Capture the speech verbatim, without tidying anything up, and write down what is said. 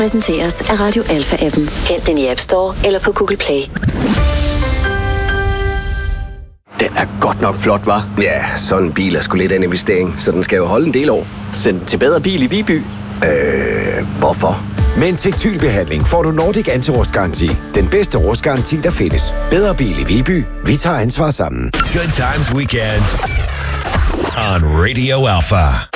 Præsenteres af Radio Alpha-appen. Hent den i App Store eller på Google Play. Den er godt nok flot, hva'? Ja, sådan en bil er sgu lidt en investering, så den skal jo holde en del år. Send den til Bedre Bil i Viby. Øh, hvorfor? Med en tekstilbehandling får du Nordic Anti-Rustgaranti. Den bedste rustgaranti, der findes. Bedre Bil i Viby. Vi tager ansvar sammen. Good times weekends on Radio Alpha.